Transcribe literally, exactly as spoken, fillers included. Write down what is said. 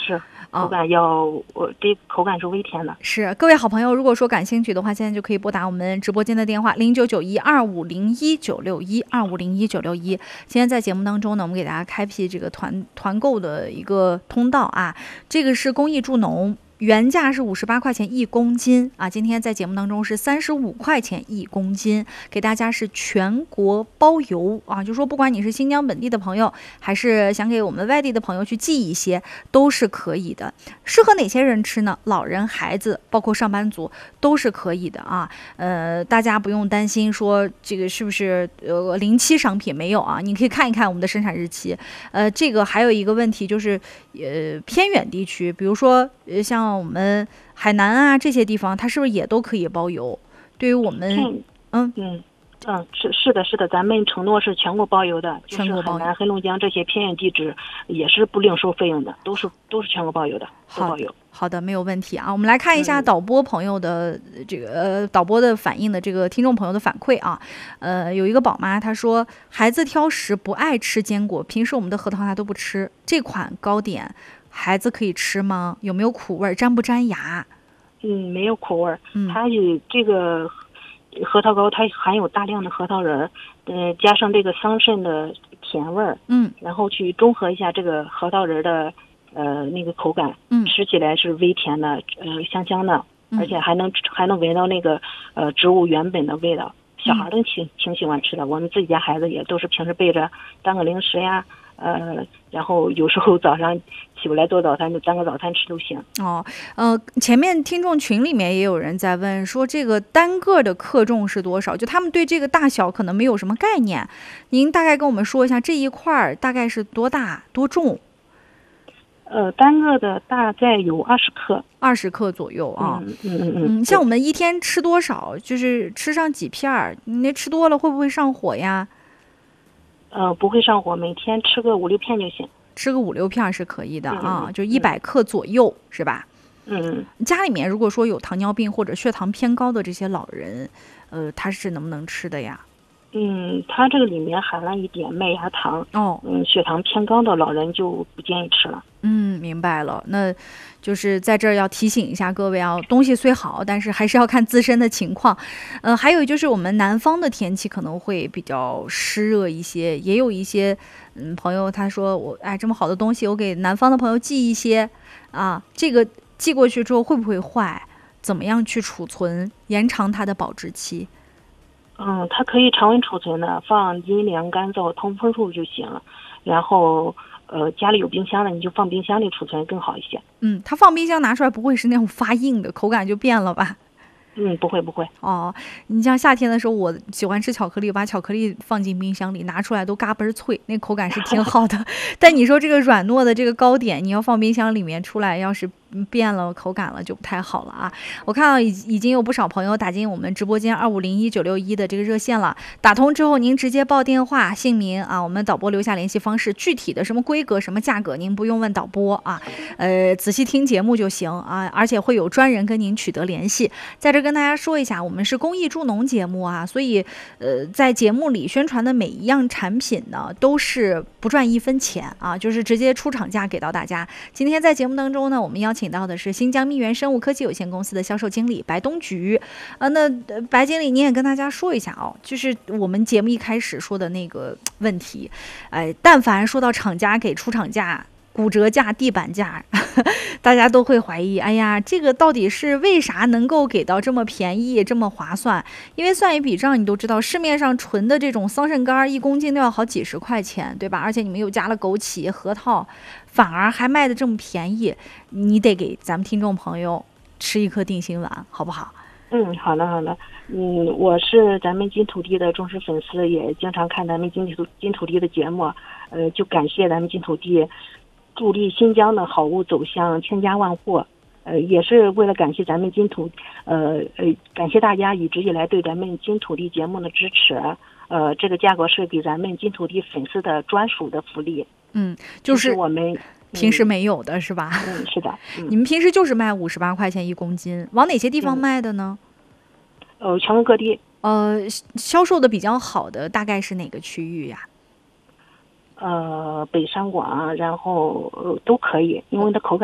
是口感要，我、哦、这口感是微甜的。 是，各位好朋友，如果说感兴趣的话，现在就可以拨打我们直播间的电话零九九一二五零一九六一二五零一九六一。今天在节目当中呢，我们给大家开辟这个团团购的一个通道啊，这个是公益助农。原价是五十八块钱一公斤啊，今天在节目当中是三十五块钱一公斤，给大家是全国包邮啊，就说不管你是新疆本地的朋友，还是想给我们外地的朋友去寄一些，都是可以的。适合哪些人吃呢？老人、孩子，包括上班族都是可以的啊。呃，大家不用担心说这个是不是呃临期商品，没有啊，你可以看一看我们的生产日期。呃，这个还有一个问题就是，呃，偏远地区，比如说呃像我们海南啊这些地方，它是不是也都可以包邮？对于我们， 嗯嗯嗯，是是的，是的，咱们承诺是全国包邮的，就是海南、黑龙江这些偏远地址也是不另收费用的，都是都是全国包邮的，都包邮。 好的，没有问题啊。我们来看一下导播朋友的这个、嗯、呃导播的反映的这个听众朋友的反馈啊。呃，有一个宝妈她说，孩子挑食不爱吃坚果，平时我们的核桃她都不吃，这款糕点孩子可以吃吗？有没有苦味？粘不粘牙？ 嗯，没有苦味。 嗯， 它有这个核桃糕，它含有大量的核桃仁，呃，加上这个桑葚的甜味儿， 嗯， 然后去中和一下这个核桃仁的呃那个口感， 嗯， 吃起来是微甜的，呃，香香的， 嗯、 而且还能还能闻到那个呃植物原本的味道。小孩都挺、嗯、挺喜欢吃的，我们自己家孩子也都是平时备着当个零食呀。呃，然后有时候早上起不来做早餐，就当个早餐吃都行。 哦，呃，前面听众群里面也有人在问说，这个单个的克重是多少？就他们对这个大小可能没有什么概念，您大概跟我们说一下这一块大概是多大多重？ 呃，单个的大概有二十克， 二十克左右啊。 嗯嗯嗯嗯，像我们一天吃多少，就是吃上几片儿，你那吃多了会不会上火呀？ 呃，不会上火，每天吃个五六片就行。 吃个五六片是可以的啊， 嗯、 就一百克左右、嗯、是吧？ 嗯， 家里面如果说有糖尿病或者血糖偏高的这些老人，呃，他是能不能吃的呀？ 嗯，它这个里面含了一点麦芽糖哦， 嗯，血糖偏高的老人就不建议吃了。 嗯，明白了。那就是在这儿要提醒一下各位啊，东西虽好，但是还是要看自身的情况。呃，还有就是我们南方的天气可能会比较湿热一些，也有一些嗯朋友他说我哎这么好的东西，我给南方的朋友寄一些啊，这个寄过去之后会不会坏？怎么样去储存，延长它的保质期？ 嗯，它可以常温储存的，放阴凉干燥通风处就行了。然后，呃，家里有冰箱的，你就放冰箱里储存更好一些。 嗯，它放冰箱拿出来不会是那种发硬的，口感就变了吧？ 嗯，不会不会。 哦，你像夏天的时候，我喜欢吃巧克力，把巧克力放进冰箱里，拿出来都嘎嘣脆，那口感是挺好的。但你说这个软糯的这个糕点，你要放冰箱里面出来，要是变了口感了就不太好了啊！我看到已已经有不少朋友打进我们直播间二五零一九六一的这个热线了，打通之后您直接报电话、姓名啊，我们导播留下联系方式，具体的什么规格、什么价格，您不用问导播啊，呃，仔细听节目就行啊，而且会有专人跟您取得联系。在这跟大家说一下，我们是公益助农节目啊，所以呃，在节目里宣传的每一样产品呢，都是不赚一分钱啊，就是直接出厂价给到大家。今天在节目当中呢，我们邀请到的是新疆蜜源生物科技有限公司的销售经理白东菊。呃，那白经理，你也跟大家说一下哦，就是我们节目一开始说的那个问题，哎，但凡说到厂家给出厂价、骨折价、地板价，大家都会怀疑，哎呀，这个到底是为啥能够给到这么便宜、这么划算？因为算一笔账，你都知道，市面上纯的这种桑葚干一公斤都要好几十块钱，对吧？而且你们又加了枸杞、核桃，反而还卖的这么便宜，你得给咱们听众朋友吃一颗定心丸，好不好？ 嗯，好的好的。嗯，我是咱们金土地的忠实粉丝，也经常看咱们金土金土地的节目，呃，就感谢咱们金土地助力新疆的好物走向千家万户，呃，也是为了感谢咱们金土，呃呃，感谢大家一直以来对咱们金土地节目的支持，呃，这个价格是给咱们金土地粉丝的专属的福利。 嗯，就是我们平时没有的是吧？ 嗯，是的。嗯、 你们平时就是卖五十八块钱一公斤，往哪些地方卖的呢？ 嗯、呃，全国各地。 呃，销售的比较好的大概是哪个区域呀？ 呃，北上广，然后、呃、都可以，因为它口感。